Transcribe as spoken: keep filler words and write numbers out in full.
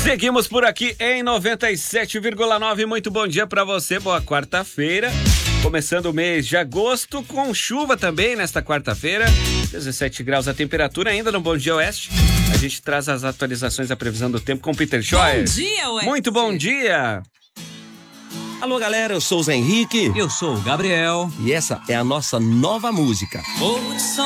Seguimos por aqui em noventa e sete vírgula nove. Muito bom dia pra você, boa quarta-feira. Começando o mês de agosto com chuva também nesta quarta-feira. dezessete graus a temperatura ainda no Bom Dia Oeste. A gente traz as atualizações da previsão do tempo com o Peter Schoer. Bom dia, Oeste. Muito bom dia. Alô, galera, eu sou o Zé Henrique. Eu sou o Gabriel. E essa é a nossa nova música.